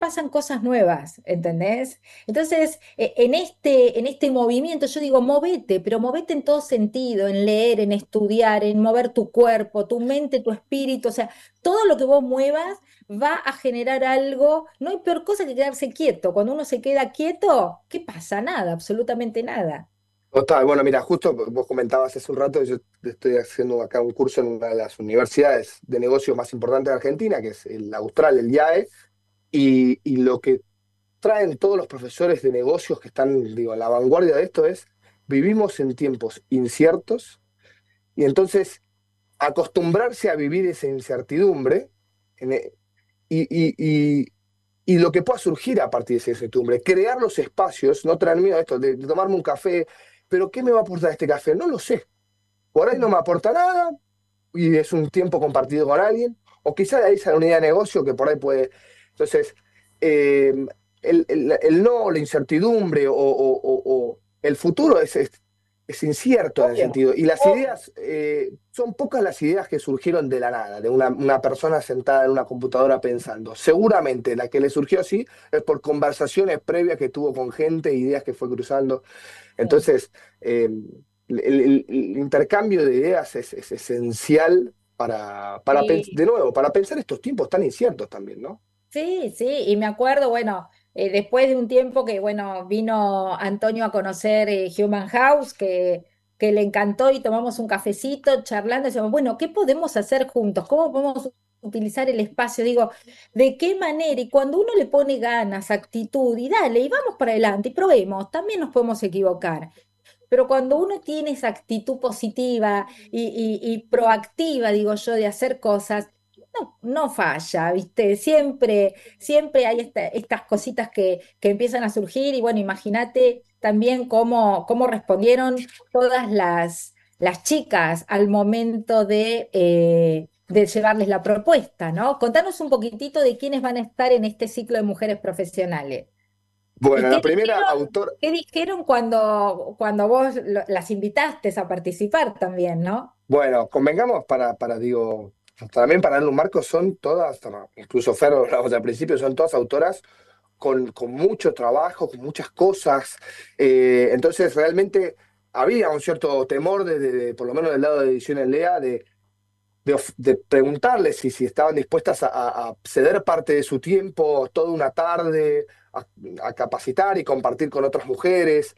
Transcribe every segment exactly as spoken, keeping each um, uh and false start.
pasan cosas nuevas, ¿entendés? Entonces, eh, en este, en este movimiento yo digo, movete, pero movete en todo sentido, en leer, en estudiar, en mover tu cuerpo, tu mente, tu espíritu, o sea, todo lo que vos muevas va a generar algo. No hay peor cosa que quedarse quieto. Cuando uno se queda quieto, ¿qué pasa? Nada, absolutamente nada. Total, bueno, mira, justo vos comentabas hace un rato, yo estoy haciendo acá un curso en una de las universidades de negocios más importantes de Argentina, que es el Austral, el IAE, y, y lo que traen todos los profesores de negocios que están, digo, a la vanguardia de esto es, vivimos en tiempos inciertos y entonces acostumbrarse a vivir esa incertidumbre en e- y, y, y, y lo que pueda surgir a partir de esa incertidumbre, crear los espacios, no tener miedo a esto, de, de tomarme un café, pero ¿qué me va a aportar este café? No lo sé. Por ahí no me aporta nada y es un tiempo compartido con alguien, o quizá de ahí sale una idea de negocio que por ahí puede. Entonces, eh, el, el- el no, la incertidumbre o, o- o- o el futuro es, es, es incierto en el Obvio. sentido. Y las ideas, eh, son pocas las ideas que surgieron de la nada, de una, una persona sentada en una computadora pensando. Seguramente la que le surgió así es por conversaciones previas que tuvo con gente, ideas que fue cruzando. Sí. Entonces, eh, el, el- el intercambio de ideas es, es esencial para, para, pens- Sí. de nuevo, para pensar estos tiempos tan inciertos también, ¿no? Sí, sí, y me acuerdo, bueno, eh, después de un tiempo que, bueno, vino Antonio a conocer eh, Human House, que, que le encantó y tomamos un cafecito charlando y decíamos, bueno, ¿qué podemos hacer juntos? ¿Cómo podemos utilizar el espacio? Digo, ¿de qué manera? Y cuando uno le pone ganas, actitud y dale, y vamos para adelante y probemos, también nos podemos equivocar. Pero cuando uno tiene esa actitud positiva y, y- y proactiva, digo yo, de hacer cosas, no, no falla, ¿viste? Siempre, siempre hay esta- estas cositas que, que empiezan a surgir y bueno, imagínate también cómo, cómo respondieron todas las, las chicas al momento de, eh, de llevarles la propuesta, ¿no? Contanos un poquitito de quiénes van a estar en este ciclo de mujeres profesionales. ¿Y Bueno, qué la primera dijeron, autora, qué dijeron cuando, cuando vos lo- las invitaste a participar también, ¿no? bueno, convengamos para, para, digo, también para darle un marco, son todas, no, incluso Fer, lo hablamos al principio, son todas autoras con, con mucho trabajo, con muchas cosas. Eh, entonces, realmente había un cierto temor, desde, de- por lo menos del lado de Ediciones Lea, de de, of- de preguntarles si, si estaban dispuestas a, a- a ceder parte de su tiempo, toda una tarde, a, a capacitar y compartir con otras mujeres.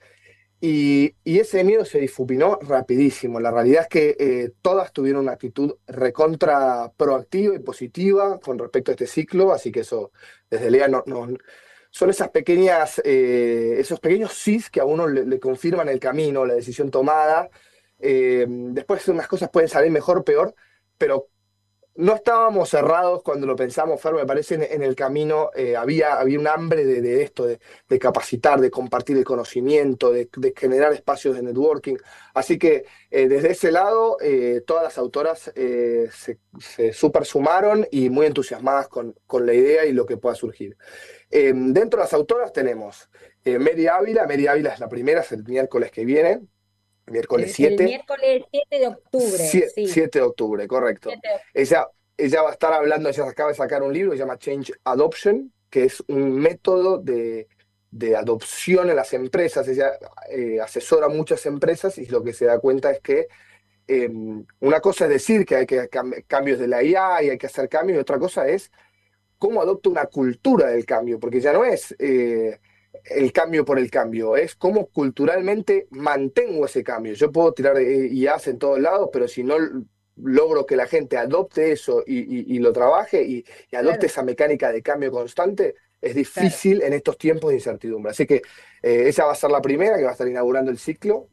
Y, y ese miedo se difuminó rapidísimo. La realidad es que eh, todas tuvieron una actitud recontra proactiva y positiva con respecto a este ciclo, así que eso, desde Lea, no, no- son esas pequeñas, eh, esos pequeños sís que a uno le, le confirman el camino, la decisión tomada. Eh, después unas cosas pueden salir mejor, peor, pero no estábamos cerrados cuando lo pensamos, Fer, me parece en, en el camino, eh, había, había un hambre de, de esto, de, de capacitar, de compartir el conocimiento, de, de generar espacios de networking. Así que eh, desde ese lado, eh, todas las autoras eh, se, se super sumaron y muy entusiasmadas con, con la idea y lo que pueda surgir. Eh, dentro de las autoras tenemos eh, Mary Ávila. Mary Ávila es la primera, es el miércoles que viene, miércoles El, el siete. miércoles siete de octubre, Sie- sí, siete de octubre, correcto. siete de octubre. Ella, ella va a estar hablando, ella acaba de sacar un libro que se llama Change Adoption, que es un método de, de adopción en las empresas. Ella eh, asesora a muchas empresas y lo que se da cuenta es que eh, una cosa es decir que hay que cam- cambios de la I A y hay que hacer cambios, y otra cosa es cómo adopta una cultura del cambio, porque ya no es eh, el cambio por el cambio, es cómo culturalmente mantengo ese cambio. Yo puedo tirar eh, I As en todos lados, pero si no l- logro que la gente adopte eso y, y- y lo trabaje y, y adopte Claro, esa mecánica de cambio constante, es claro. difícil en estos tiempos de incertidumbre. Así que eh, esa va a ser la primera que va a estar inaugurando el ciclo.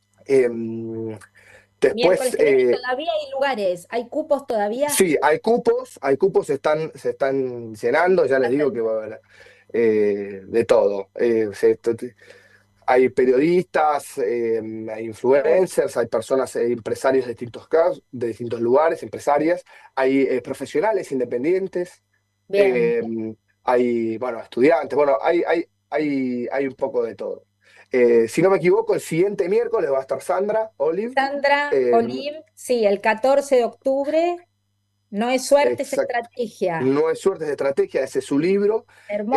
Em, Miércoles después, que viene y eh, todavía hay lugares, hay cupos todavía. Sí, hay cupos, hay cupos, se están, se están llenando, ya les digo Hasta- que va a haber eh, de todo. Eh, se- t- t- hay periodistas, eh, hay Qué bueno. influencers, hay personas, eh, empresarios de distintos casos, de distintos lugares, empresarias, hay eh, profesionales independientes, Bien. eh, hay, bueno, estudiantes, bueno, hay, hay, hay, hay un poco de todo. Eh, si no me equivoco, el siguiente miércoles va a estar Sandra Olive. Sandra eh, Olive, sí, el catorce de octubre. No es suerte, es exact- estrategia. no es suerte de estrategia, ese es su libro. Hermoso.